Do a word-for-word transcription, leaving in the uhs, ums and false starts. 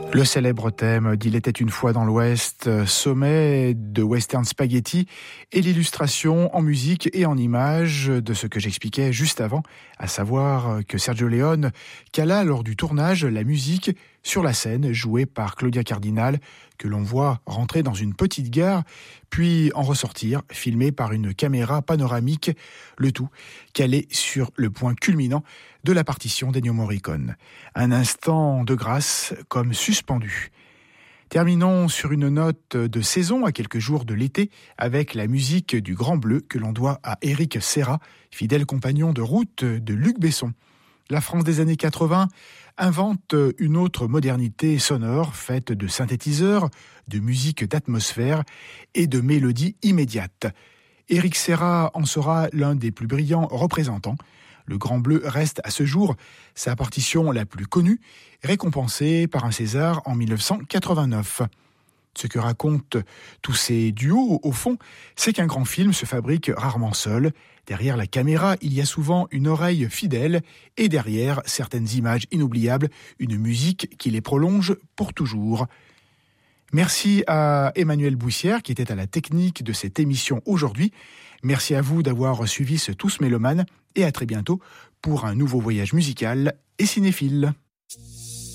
Le célèbre thème d'Il était une fois dans l'Ouest, sommet de Western Spaghetti, et l'illustration en musique et en images de ce que j'expliquais juste avant, à savoir que Sergio Leone cala lors du tournage la musique sur la scène jouée par Claudia Cardinal, que l'on voit rentrer dans une petite gare, puis en ressortir, filmé par une caméra panoramique, le tout calé sur le point culminant de la partition d'Ennio Morricone. Un instant de grâce comme suspendu. Terminons sur une note de saison à quelques jours de l'été avec la musique du Grand Bleu que l'on doit à Éric Serra, fidèle compagnon de route de Luc Besson. La France des années quatre-vingts invente une autre modernité sonore faite de synthétiseurs, de musique d'atmosphère et de mélodies immédiates. Éric Serra en sera l'un des plus brillants représentants. Le Grand Bleu reste à ce jour sa partition la plus connue, récompensée par un César en dix-neuf cent quatre-vingt-neuf. Ce que racontent tous ces duos, au fond, c'est qu'un grand film se fabrique rarement seul. Derrière la caméra, il y a souvent une oreille fidèle et derrière, certaines images inoubliables, une musique qui les prolonge pour toujours. Merci à Emmanuel Boussière qui était à la technique de cette émission aujourd'hui. Merci à vous d'avoir suivi ce Tous Mélomanes et à très bientôt pour un nouveau voyage musical et cinéphile.